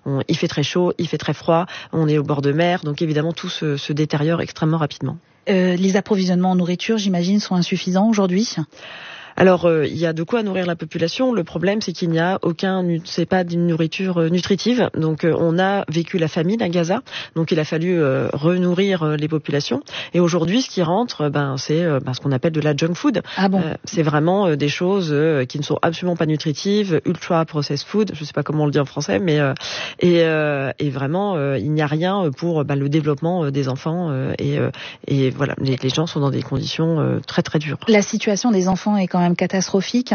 Il fait très chaud, il fait très froid, on est au bord de mer, donc évidemment tout se détériore extrêmement rapidement. Les approvisionnements en nourriture, j'imagine, sont insuffisants aujourd'hui ? Alors, il y a de quoi nourrir la population. Le problème, c'est qu'il n'y a c'est pas d'une nourriture nutritive. Donc, on a vécu la famine à Gaza. Donc, il a fallu renourrir les populations. Et aujourd'hui, ce qui rentre, c'est ce qu'on appelle de la junk food. Ah bon ? C'est vraiment des choses qui ne sont absolument pas nutritives, ultra processed food. Je sais pas comment on le dit en français, mais et vraiment, il n'y a rien pour le développement des enfants. Et voilà, les gens sont dans des conditions très très dures. La situation des enfants est quand même catastrophique.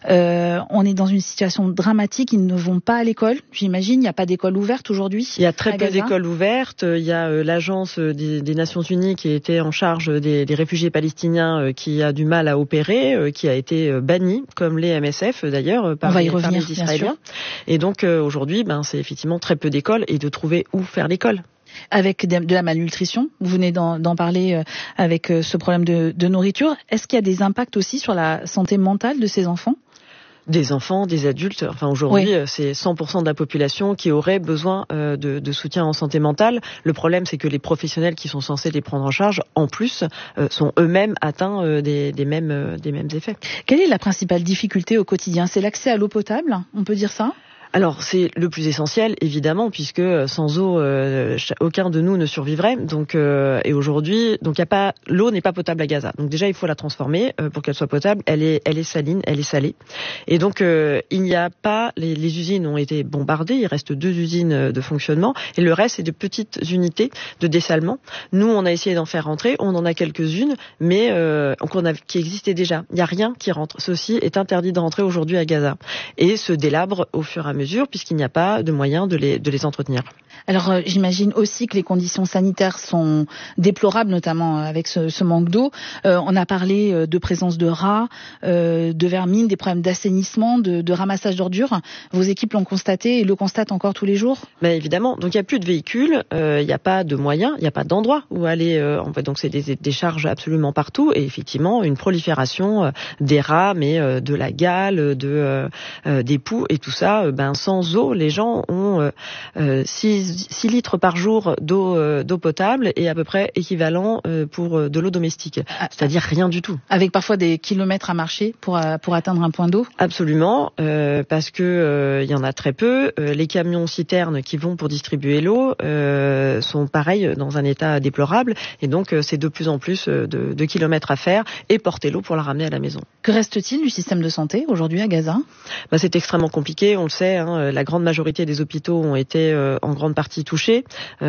On est dans une situation dramatique. Ils ne vont pas à l'école, j'imagine. Il n'y a pas d'école ouverte aujourd'hui. Il y a très peu d'écoles ouvertes. Il y a l'agence des Nations Unies qui était en charge des réfugiés palestiniens qui a du mal à opérer, qui a été bannie, comme les MSF d'ailleurs, par les Israéliens. Et donc aujourd'hui, c'est effectivement très peu d'écoles et de trouver où faire l'école. Avec de la malnutrition, vous venez d'en parler avec ce problème de nourriture. Est-ce qu'il y a des impacts aussi sur la santé mentale de ces enfants ? Des enfants, des adultes. Enfin, aujourd'hui, c'est 100% de la population qui aurait besoin de soutien en santé mentale. Le problème, c'est que les professionnels qui sont censés les prendre en charge, en plus, sont eux-mêmes atteints des mêmes effets. Quelle est la principale difficulté au quotidien ? C'est l'accès à l'eau potable, on peut dire ça ? Alors c'est le plus essentiel évidemment puisque sans eau aucun de nous ne survivrait. Donc et aujourd'hui l'eau n'est pas potable à Gaza. Donc déjà il faut la transformer pour qu'elle soit potable. Elle est saline, elle est salée. Et donc il n'y a pas les usines ont été bombardées. Il reste 2 usines de fonctionnement et le reste c'est de petites unités de dessalement. Nous on a essayé d'en faire rentrer. On en a quelques-unes, mais qui existaient déjà. Il n'y a rien qui rentre. Ceci est interdit de rentrer aujourd'hui à Gaza et se délabre au fur et à mesure puisqu'il n'y a pas de moyen de les entretenir. Alors j'imagine aussi que les conditions sanitaires sont déplorables, notamment avec ce manque d'eau. On a parlé de présence de rats, de vermines, des problèmes d'assainissement, de ramassage d'ordures. Vos équipes l'ont constaté et le constatent encore tous les jours ? Mais évidemment, donc il n'y a plus de véhicules, il n'y a pas de moyens, il n'y a pas d'endroit où aller. Donc c'est des charges absolument partout et effectivement une prolifération des rats, mais de la gale, des poux et tout ça. Sans eau, les gens ont 6 litres par jour d'eau potable et à peu près équivalent pour de l'eau domestique, c'est-à-dire rien du tout. Avec parfois des kilomètres à marcher pour atteindre un point d'eau ? Absolument, parce que il y en a très peu. Les camions citernes qui vont pour distribuer l'eau sont pareils dans un état déplorable et donc c'est de plus en plus de kilomètres à faire et porter l'eau pour la ramener à la maison. Que reste-t-il du système de santé aujourd'hui à Gaza ? C'est extrêmement compliqué, on le sait. La grande majorité des hôpitaux ont été en grande partie touchés, et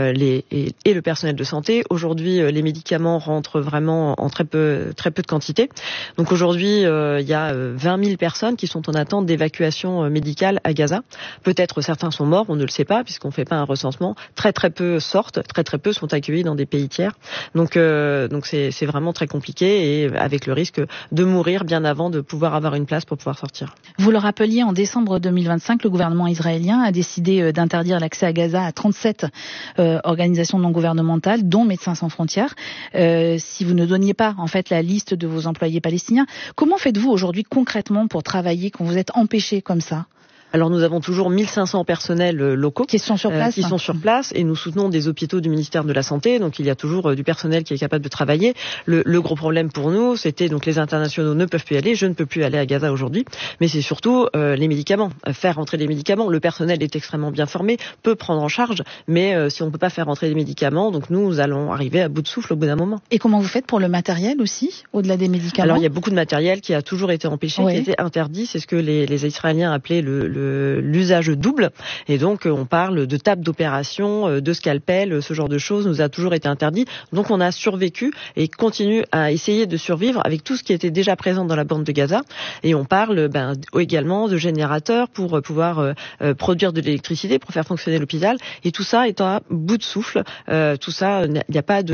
le personnel de santé. Aujourd'hui, les médicaments rentrent vraiment en très peu de quantité. Donc aujourd'hui, il y a 20 000 personnes qui sont en attente d'évacuation médicale à Gaza. Peut-être certains sont morts, on ne le sait pas puisqu'on ne fait pas un recensement. Très peu sortent, très peu sont accueillis dans des pays tiers. Donc c'est vraiment très compliqué et avec le risque de mourir bien avant de pouvoir avoir une place pour pouvoir sortir. Vous le rappeliez, en décembre 2025, le gouvernement israélien a décidé d'interdire l'accès à Gaza à 37 organisations non gouvernementales, dont Médecins sans frontières. Si vous ne donniez pas en fait la liste de vos employés palestiniens, comment faites-vous aujourd'hui concrètement pour travailler quand vous êtes empêchés comme ça ? Alors nous avons toujours 1500 personnels locaux qui sont sur place, et nous soutenons des hôpitaux du ministère de la Santé, donc il y a toujours du personnel qui est capable de travailler. Le gros problème pour nous, c'était donc les internationaux ne peuvent plus y aller, je ne peux plus aller à Gaza aujourd'hui, mais c'est surtout les médicaments, faire rentrer les médicaments. Le personnel est extrêmement bien formé, peut prendre en charge, mais si on ne peut pas faire rentrer les médicaments, donc nous allons arriver à bout de souffle au bout d'un moment. Et comment vous faites pour le matériel aussi, au-delà des médicaments ? Alors il y a beaucoup de matériel qui a toujours été empêché, qui a été interdit, c'est ce que les Israéliens appelaient l'usage double, et donc on parle de table d'opération, de scalpel, ce genre de choses nous a toujours été interdit. Donc on a survécu et continue à essayer de survivre avec tout ce qui était déjà présent dans la bande de Gaza, et on parle également de générateurs pour pouvoir produire de l'électricité, pour faire fonctionner l'hôpital, et tout ça est à bout de souffle. Tout ça, il n'y a pas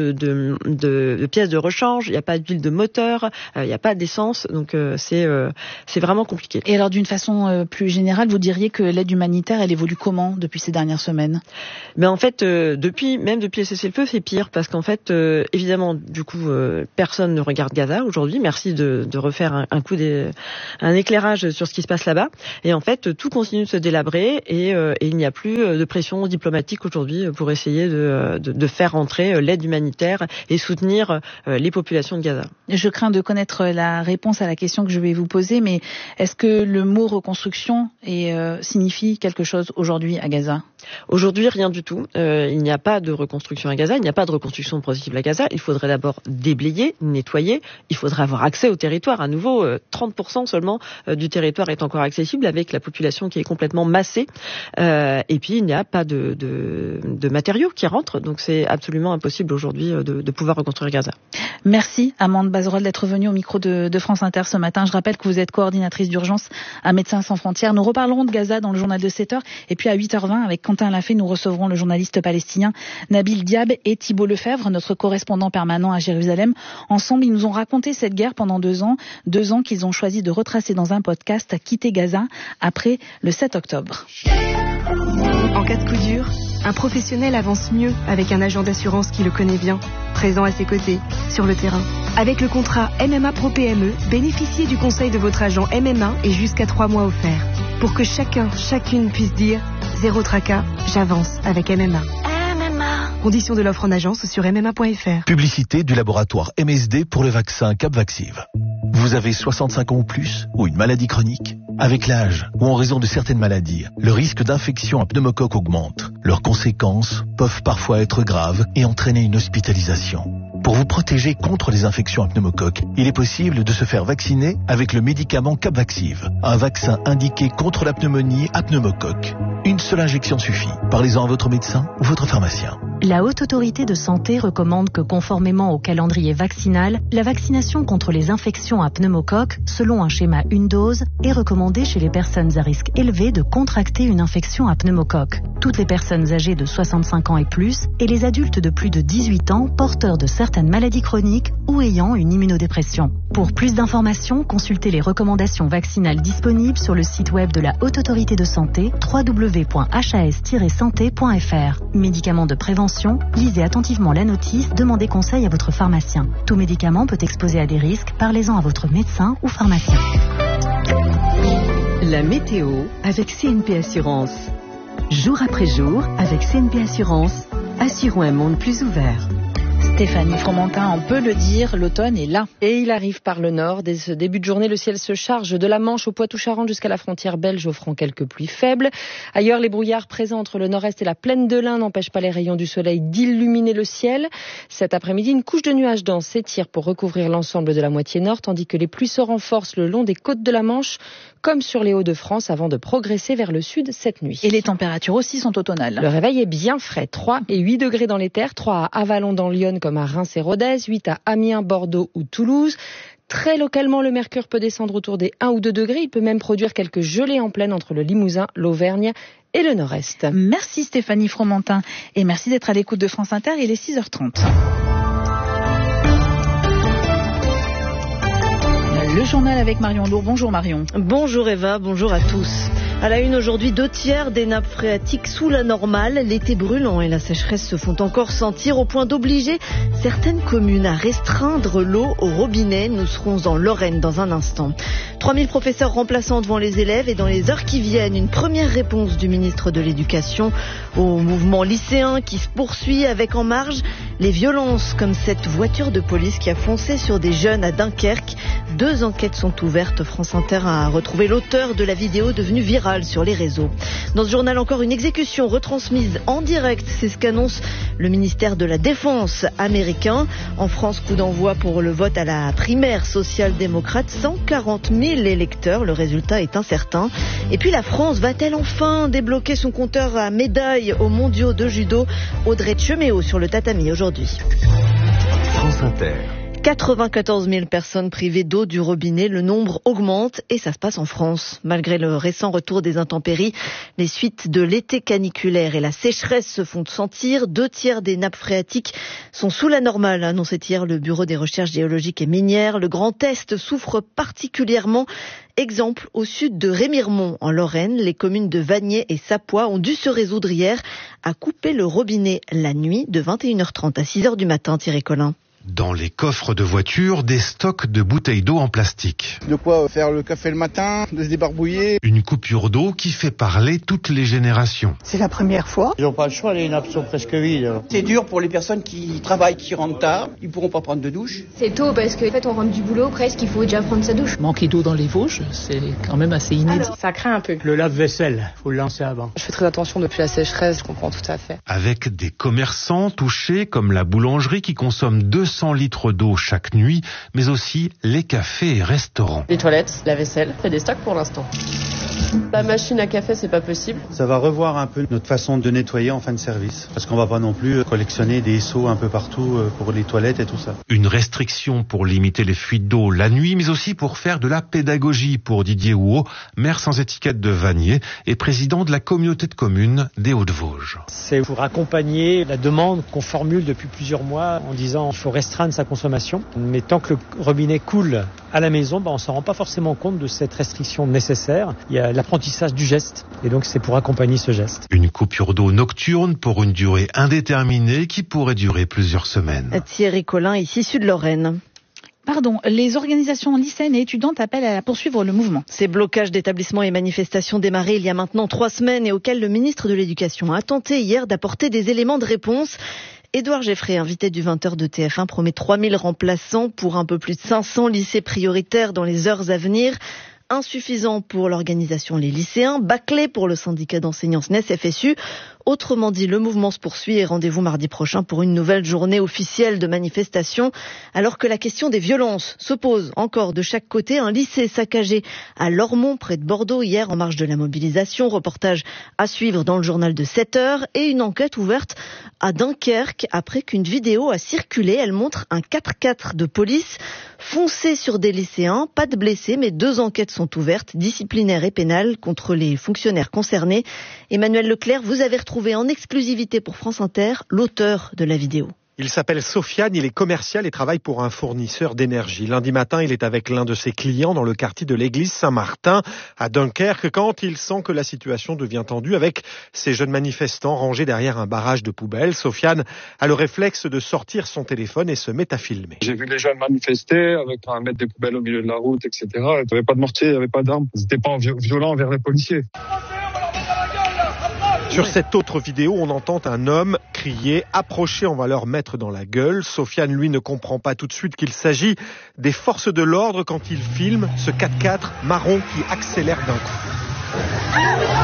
de pièces de rechange, il n'y a pas d'huile de moteur, il n'y a pas d'essence, donc c'est vraiment compliqué. Et alors d'une façon plus générale, vous vous diriez que l'aide humanitaire, elle évolue comment depuis ces dernières semaines ? Mais en fait, depuis le cessez-le-feu, c'est pire parce qu'en fait, évidemment, du coup, personne ne regarde Gaza aujourd'hui. Merci de refaire un éclairage sur ce qui se passe là-bas. Et en fait, tout continue de se délabrer et il n'y a plus de pression diplomatique aujourd'hui pour essayer de faire entrer l'aide humanitaire et soutenir les populations de Gaza. Je crains de connaître la réponse à la question que je vais vous poser, mais est-ce que le mot reconstruction signifie quelque chose aujourd'hui à Gaza ? Aujourd'hui, rien du tout. Il n'y a pas de reconstruction à Gaza, il n'y a pas de reconstruction possible à Gaza. Il faudrait d'abord déblayer, nettoyer. Il faudrait avoir accès au territoire. À nouveau, 30% seulement du territoire est encore accessible avec la population qui est complètement massée. Et puis, il n'y a pas de matériaux qui rentrent. Donc, c'est absolument impossible aujourd'hui de pouvoir reconstruire Gaza. Merci, Amande Bazerolles, d'être venue au micro de France Inter ce matin. Je rappelle que vous êtes coordinatrice d'urgence à Médecins sans frontières. Nous reparlerons de Gaza dans le journal de 7h. Et puis à 8h20, avec Quentin Lafay, nous recevrons le journaliste palestinien Nabil Diab et Thibault Lefebvre, notre correspondant permanent à Jérusalem. Ensemble, ils nous ont raconté cette guerre pendant 2 ans. 2 ans qu'ils ont choisi de retracer dans un podcast à quitter Gaza après le 7 octobre. En cas de coup dur, un professionnel avance mieux avec un agent d'assurance qui le connaît bien, présent à ses côtés, sur le terrain. Avec le contrat MMA Pro PME, bénéficiez du conseil de votre agent MMA et jusqu'à 3 mois offerts. Pour que chacune puisse dire « Zéro tracas, j'avance avec MMA ». Conditions de l'offre en agence sur mma.fr. Publicité du laboratoire MSD pour le vaccin Capvaxive. Vous avez 65 ans ou plus ou une maladie chronique ? Avec l'âge ou en raison de certaines maladies, le risque d'infection à pneumocoque augmente. Leurs conséquences peuvent parfois être graves et entraîner une hospitalisation. Pour vous protéger contre les infections à pneumocoque, il est possible de se faire vacciner avec le médicament Capvaxive, un vaccin indiqué contre la pneumonie à pneumocoque. Une seule injection suffit. Parlez-en à votre médecin ou votre pharmacien. La Haute Autorité de Santé recommande que, conformément au calendrier vaccinal, la vaccination contre les infections à pneumocoque, selon un schéma une dose, est recommandée chez les personnes à risque élevé de contracter une infection à pneumocoque. Toutes les personnes âgées de 65 ans et plus, et les adultes de plus de 18 ans porteurs de certaines maladies chroniques ou ayant une immunodépression. Pour plus d'informations, consultez les recommandations vaccinales disponibles sur le site web de la Haute Autorité de Santé, www.has-santé.fr. Médicaments de prévention, lisez attentivement la notice, demandez conseil à votre pharmacien. Tout médicament peut exposer à des risques, parlez-en à votre médecin ou pharmacien. La météo avec CNP Assurance. Jour après jour, avec CNP Assurance, assurons un monde plus ouvert. Stéphanie Fromentin, on peut le dire, l'automne est là. Et il arrive par le nord. Dès ce début de journée, le ciel se charge de la Manche au Poitou-Charentes jusqu'à la frontière belge, offrant quelques pluies faibles. Ailleurs, les brouillards présents entre le nord-est et la plaine de l'Ain n'empêchent pas les rayons du soleil d'illuminer le ciel. Cet après-midi, une couche de nuages denses s'étire pour recouvrir l'ensemble de la moitié nord, tandis que les pluies se renforcent le long des côtes de la Manche, comme sur les Hauts-de-France, avant de progresser vers le sud cette nuit. Et les températures aussi sont automnales. Le réveil est bien frais. 3 et 8 degrés dans les terres, 3 à Avalon dans l'Yonne comme à Reims et Rodez, 8 à Amiens, Bordeaux ou Toulouse. Très localement, le mercure peut descendre autour des 1 ou 2 degrés. Il peut même produire quelques gelées en plaine entre le Limousin, l'Auvergne et le Nord-Est. Merci Stéphanie Fromentin et merci d'être à l'écoute de France Inter. Il est 6h30. Le journal avec Marion Lourd. Bonjour Marion. Bonjour Eva, bonjour à tous. À la une aujourd'hui, 2/3 des nappes phréatiques sous la normale. L'été brûlant et la sécheresse se font encore sentir au point d'obliger certaines communes à restreindre l'eau au robinet. Nous serons en Lorraine dans un instant. 3000 professeurs remplaçants devant les élèves et dans les heures qui viennent, une première réponse du ministre de l'Éducation au mouvement lycéen qui se poursuit avec en marge les violences comme cette voiture de police qui a foncé sur des jeunes à Dunkerque. 2 enquêtes sont ouvertes. France Inter a retrouvé l'auteur de la vidéo devenue virale sur les réseaux. Dans ce journal, encore une exécution retransmise en direct. C'est ce qu'annonce le ministère de la Défense américain. En France, coup d'envoi pour le vote à la primaire social-démocrate. 140 000 électeurs. Le résultat est incertain. Et puis la France va-t-elle enfin débloquer son compteur à médailles aux mondiaux de judo? Audrey Tcheméo sur le tatami aujourd'hui. France Inter. 94 000 personnes privées d'eau du robinet, le nombre augmente et ça se passe en France. Malgré le récent retour des intempéries, les suites de l'été caniculaire et la sécheresse se font sentir. 2/3 des nappes phréatiques sont sous la normale, annonçait hier le Bureau des recherches géologiques et minières. Le Grand Est souffre particulièrement. Exemple, au sud de Rémiremont, en Lorraine, les communes de Vanier et Sapois ont dû se résoudre hier à couper le robinet la nuit de 21h30 à 6h du matin, Thierry Collin. Dans les coffres de voitures, des stocks de bouteilles d'eau en plastique. De quoi faire le café le matin, de se débarbouiller. Une coupure d'eau qui fait parler toutes les générations. C'est la première fois. Ils n'ont pas le choix, les nappes sont presque vides. C'est dur pour les personnes qui travaillent, qui rentrent tard. Ils ne pourront pas prendre de douche. C'est tôt parce qu'en fait on rentre du boulot, presque il faut déjà prendre sa douche. Manquer d'eau dans les Vosges, c'est quand même assez inédit. Alors, ça craint un peu. Le lave-vaisselle, faut le lancer avant. Je fais très attention depuis la sécheresse, je comprends tout à fait. Avec des commerçants touchés comme la boulangerie qui consomme 200 litres d'eau chaque nuit, mais aussi les cafés et restaurants. Les toilettes, la vaisselle, fait des stocks pour l'instant. La machine à café, c'est pas possible. Ça va revoir un peu notre façon de nettoyer en fin de service. Parce qu'on va pas non plus collectionner des seaux un peu partout pour les toilettes et tout ça. Une restriction pour limiter les fuites d'eau la nuit, mais aussi pour faire de la pédagogie pour Didier Houot, maire sans étiquette de Vanier et président de la communauté de communes des Hauts-de-Vosges. C'est pour accompagner la demande qu'on formule depuis plusieurs mois en disant qu'il faut restreindre sa consommation. Mais tant que le robinet coule à la maison, on ne s'en rend pas forcément compte de cette restriction nécessaire. Il y a l'apprentissage du geste et donc c'est pour accompagner ce geste. Une coupure d'eau nocturne pour une durée indéterminée qui pourrait durer plusieurs semaines. Thierry Collin, ici Sud-Lorraine. Les organisations lycéennes et étudiantes appellent à poursuivre le mouvement. Ces blocages d'établissements et manifestations démarrés il y a maintenant 3 semaines et auxquels le ministre de l'Éducation a tenté hier d'apporter des éléments de réponse. Édouard Geffray, invité du 20h de TF1, promet 3000 remplaçants pour un peu plus de 500 lycées prioritaires dans les heures à venir. Insuffisant pour l'organisation Les Lycéens, bâclé pour le syndicat d'enseignants SNES-FSU. Autrement dit, le mouvement se poursuit et rendez-vous mardi prochain pour une nouvelle journée officielle de manifestation. Alors que la question des violences se pose encore de chaque côté, un lycée saccagé à Lormont, près de Bordeaux, hier en marge de la mobilisation. Reportage à suivre dans le journal de 7h et une enquête ouverte à Dunkerque après qu'une vidéo a circulé. Elle montre un 4x4 de police foncer sur des lycéens. Pas de blessés, mais 2 enquêtes sont ouvertes, disciplinaires et pénales, contre les fonctionnaires concernés. Emmanuel Leclerc, vous avez retrouvé en exclusivité pour France Inter l'auteur de la vidéo. Il s'appelle Sofiane, il est commercial et travaille pour un fournisseur d'énergie. Lundi matin, il est avec l'un de ses clients dans le quartier de l'église Saint-Martin à Dunkerque quand il sent que la situation devient tendue avec ces jeunes manifestants rangés derrière un barrage de poubelles. Sofiane a le réflexe de sortir son téléphone et se met à filmer. J'ai vu les jeunes manifester avec un mettre des poubelles au milieu de la route, etc. Il n'y avait pas de mortier, il n'y avait pas d'armes. Ils n'étaient pas violents envers les policiers. Sur cette autre vidéo, on entend un homme crier « Approchez, on va leur mettre dans la gueule ». Sofiane, lui, ne comprend pas tout de suite qu'il s'agit des forces de l'ordre quand il filme ce 4x4 marron qui accélère d'un coup.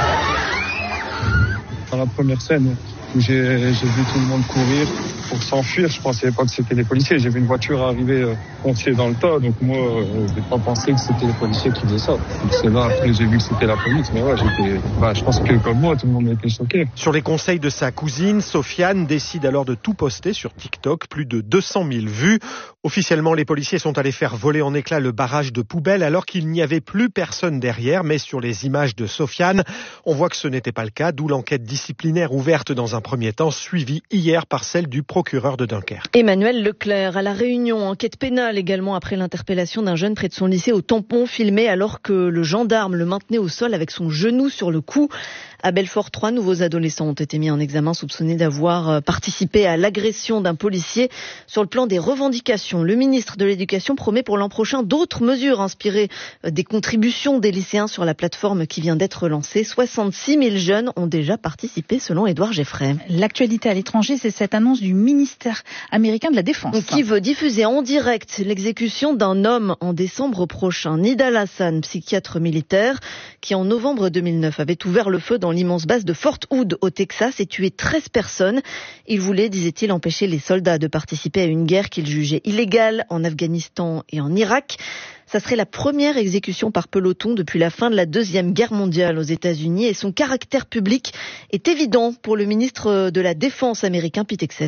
Dans la première scène où j'ai vu tout le monde courir pour s'enfuir, je pensais pas que c'était les policiers. J'ai vu une voiture arriver entier dans le tas, donc moi, j'ai pas pensé que c'était les policiers qui faisaient ça. Donc c'est là, après, j'ai vu que c'était la police, mais ouais, je pense que comme moi, tout le monde était choqué. Sur les conseils de sa cousine, Sofiane décide alors de tout poster sur TikTok, plus de 200 000 vues. Officiellement, les policiers sont allés faire voler en éclats le barrage de poubelles alors qu'il n'y avait plus personne derrière, mais sur les images de Sofiane, on voit que ce n'était pas le cas, d'où l'enquête disciplinaire ouverte dans un premier temps, suivie hier par celle du procureur de Dunkerque. Emmanuel Leclerc, à La Réunion, enquête pénale également après l'interpellation d'un jeune près de son lycée au tampon, filmé alors que le gendarme le maintenait au sol avec son genou sur le cou. À Belfort, 3 nouveaux adolescents ont été mis en examen soupçonnés d'avoir participé à l'agression d'un policier. Sur le plan des revendications, le ministre de l'Éducation promet pour l'an prochain d'autres mesures inspirées des contributions des lycéens sur la plateforme qui vient d'être lancée. 66 000 jeunes ont déjà participé selon Édouard Geffray. L'actualité à l'étranger, c'est cette annonce du ministère américain de la Défense. Qui veut diffuser en direct l'exécution d'un homme en décembre prochain. Nidal Hassan, psychiatre militaire, qui en novembre 2009 avait ouvert le feu dans l'immense base de Fort Hood au Texas et tué 13 personnes. Il voulait, disait-il, empêcher les soldats de participer à une guerre qu'il jugeait illégale en Afghanistan et en Irak. Ça serait la première exécution par peloton depuis la fin de la Deuxième Guerre mondiale aux États-Unis et son caractère public est évident pour le ministre de la Défense américain Pete Hegseth.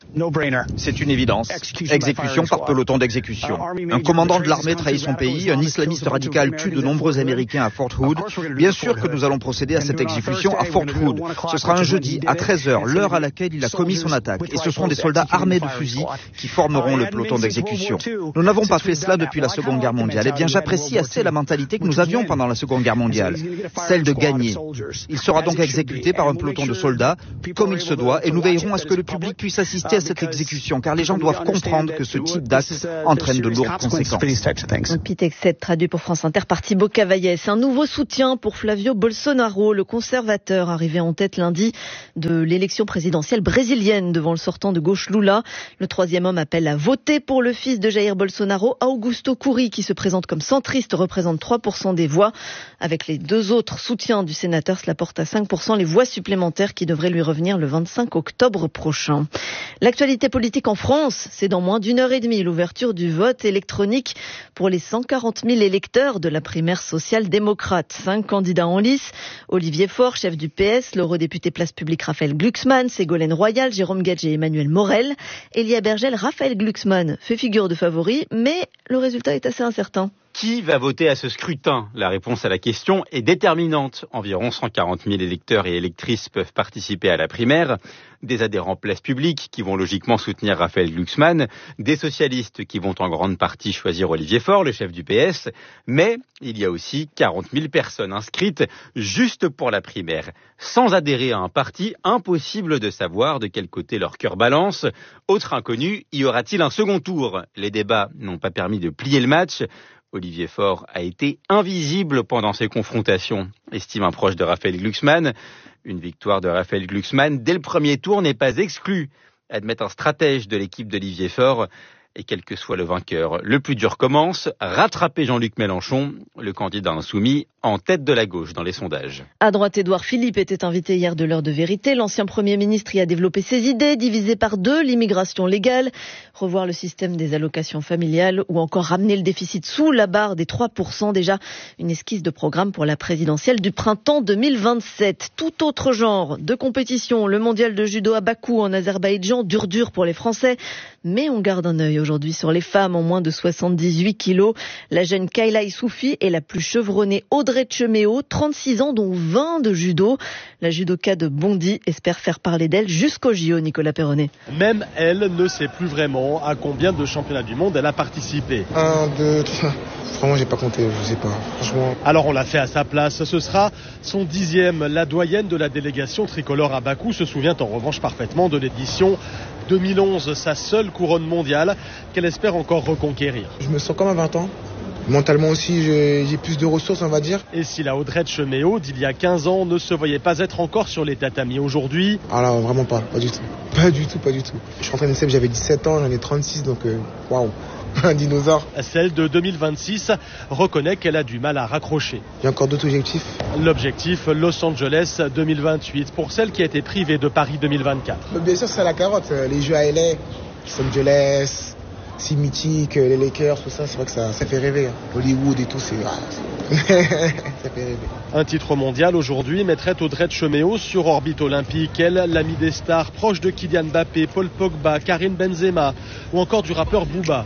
C'est une évidence. Exécution par peloton d'exécution. Un commandant de l'armée trahit son pays, un islamiste radical tue de nombreux Américains à Fort Hood. Bien sûr que nous allons procéder à cette exécution à Fort Hood. Ce sera un jeudi à 13h, l'heure à laquelle il a commis son attaque. Et ce seront des soldats armés de fusils qui formeront le peloton d'exécution. Nous n'avons pas fait cela depuis la Seconde Guerre mondiale. Eh bien, j'apprécie assez la mentalité que nous avions pendant la Seconde Guerre mondiale, celle de gagner. Il sera donc exécuté par un peloton de soldats, comme il se doit, et nous veillerons à ce que le public puisse assister à cette exécution, car les gens doivent comprendre que ce type d'acte entraîne de lourdes conséquences. Pitexet traduit pour France Inter par Thibaut Cavaillès. Un nouveau soutien pour Flavio Bolsonaro, le conservateur arrivé en tête lundi de l'élection présidentielle brésilienne devant le sortant de gauche Lula. Le troisième homme appelle à voter pour le fils de Jair Bolsonaro, Augusto Cury, qui se présente comme centriste, représente 3% des voix. Avec les deux autres soutiens du sénateur, cela porte à 5% les voix supplémentaires qui devraient lui revenir le 25 octobre prochain. L'actualité politique en France, c'est dans moins d'une heure et demie l'ouverture du vote électronique pour les 140 000 électeurs de la primaire social-démocrate. 5 candidats en lice: Olivier Faure, chef du PS, l'eurodéputé Place Publique Raphaël Glucksmann, Ségolène Royal, Jérôme Gadget et Emmanuel Morel. Elia Bergel, Raphaël Glucksmann fait figure de favori, mais le résultat est assez incertain. Qui va voter à ce scrutin ? La réponse à la question est déterminante. Environ 140 000 électeurs et électrices peuvent participer à la primaire. Des adhérents Place Publique qui vont logiquement soutenir Raphaël Glucksmann, des socialistes qui vont en grande partie choisir Olivier Faure, le chef du PS, mais il y a aussi 40 000 personnes inscrites juste pour la primaire. Sans adhérer à un parti, impossible de savoir de quel côté leur cœur balance. Autre inconnu, y aura-t-il un second tour ? Les débats n'ont pas permis de plier le match. Olivier Faure a été invisible pendant ces confrontations, estime un proche de Raphaël Glucksmann. Une victoire de Raphaël Glucksmann dès le premier tour n'est pas exclue, admet un stratège de l'équipe d'Olivier Faure. Et quel que soit le vainqueur, le plus dur commence, rattraper Jean-Luc Mélenchon, le candidat insoumis, en tête de la gauche dans les sondages. À droite, Édouard Philippe était invité hier de l'heure de vérité. L'ancien Premier ministre y a développé ses idées, diviser par deux l'immigration légale, revoir le système des allocations familiales ou encore ramener le déficit sous la barre des 3%. Déjà une esquisse de programme pour la présidentielle du printemps 2027. Tout autre genre de compétition, le mondial de judo à Bakou en Azerbaïdjan, dur pour les Français. Mais on garde un œil aujourd'hui sur les femmes en moins de 78 kilos. La jeune Kayla Soufi est la plus chevronnée Audrey Cheméo, 36 ans, dont 20 de judo. La judoka de Bondy espère faire parler d'elle jusqu'au JO, Nicolas Perronnet. Même elle ne sait plus vraiment à combien de championnats du monde elle a participé. 1, 2, 3... Vraiment, j'ai pas compté, je sais pas, franchement. Alors on l'a fait à sa place, ce sera son 10e. La doyenne de la délégation tricolore à Bakou se souvient en revanche parfaitement de l'édition 2011, sa seule couronne mondiale qu'elle espère encore reconquérir. Je me sens comme à 20 ans. Mentalement aussi, j'ai plus de ressources, on va dire. Et si la Audrey Cheméo d'il y a 15 ans ne se voyait pas être encore sur les tatamis aujourd'hui? Ah là, vraiment pas du tout. Pas du tout. Je suis rentré en INSEP, j'avais 17 ans, j'en ai 36, donc waouh. Un dinosaure. Celle de 2026 reconnaît qu'elle a du mal à raccrocher. Il y a encore d'autres objectifs. L'objectif, Los Angeles 2028, pour celle qui a été privée de Paris 2024. Bien sûr, c'est la carotte. Les jeux à LA, Los Angeles, si mythique, les Lakers, tout ça, c'est vrai que ça fait rêver. Hollywood et tout, ça fait rêver. Un titre mondial aujourd'hui mettrait Audrey Cheméo sur orbite olympique. Elle, l'amie des stars, proche de Kylian Mbappé, Paul Pogba, Karim Benzema ou encore du rappeur Booba.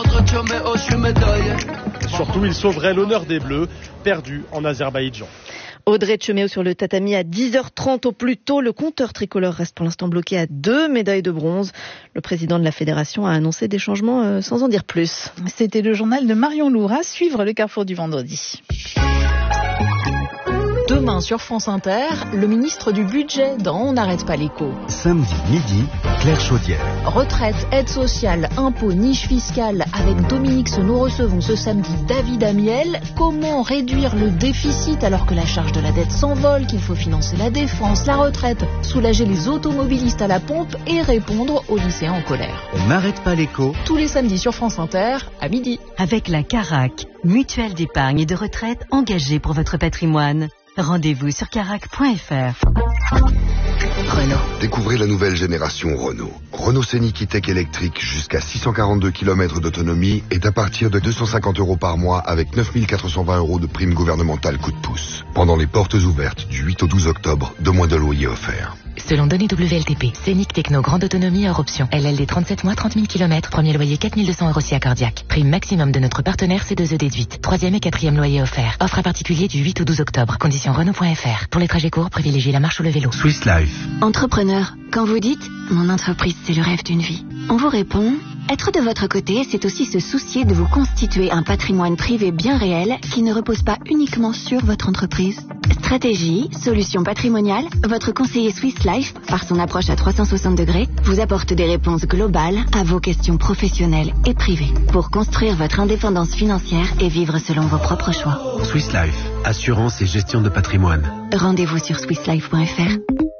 Surtout, il sauverait l'honneur des Bleus, perdus en Azerbaïdjan. Audrey Cheméo sur le tatami à 10h30 au plus tôt. Le compteur tricolore reste pour l'instant bloqué à 2 médailles de bronze. Le président de la fédération a annoncé des changements sans en dire plus. C'était le journal de Marion Loura. Suivre le carrefour du vendredi. Demain sur France Inter, le ministre du Budget dans On n'arrête pas l'écho. Samedi midi, Claire Chaudière. Retraite, aide sociale, impôts, niche fiscale. Avec Dominique, nous recevons ce samedi David Amiel. Comment réduire le déficit alors que la charge de la dette s'envole, qu'il faut financer la défense, la retraite, soulager les automobilistes à la pompe et répondre aux lycéens en colère. On n'arrête pas l'écho. Tous les samedis sur France Inter, à midi. Avec la Carac, mutuelle d'épargne et de retraite engagée pour votre patrimoine. Rendez-vous sur carac.fr. Renault. Découvrez la nouvelle génération Renault. Renault Scénic E-Tech électrique jusqu'à 642 km d'autonomie est à partir de 250 € par mois avec 9 420 € de prime gouvernementale coup de pouce. Pendant les portes ouvertes du 8 au 12 octobre, 2 mois de loyer offerts. Selon données WLTP, Scénic Techno grande autonomie hors option. LLD 37 mois, 30 000 km, premier loyer 4 200 € si accordiaque. Prime maximum de notre partenaire C2E déduite. 3e et 4e loyer offert. Offre à particulier du 8 au 12 octobre. Conditions Renault.fr. Pour les trajets courts, privilégiez la marche ou le vélo. Swiss Life. Entrepreneur, quand vous dites « Mon entreprise, c'est le rêve d'une vie », on vous répond « Être de votre côté, c'est aussi se soucier de vous constituer un patrimoine privé bien réel qui ne repose pas uniquement sur votre entreprise. » Stratégie, solutions patrimoniales, votre conseiller Swiss Life, par son approche à 360 degrés, vous apporte des réponses globales à vos questions professionnelles et privées pour construire votre indépendance financière et vivre selon vos propres choix. Swiss Life, assurance et gestion de patrimoine. Rendez-vous sur swisslife.fr.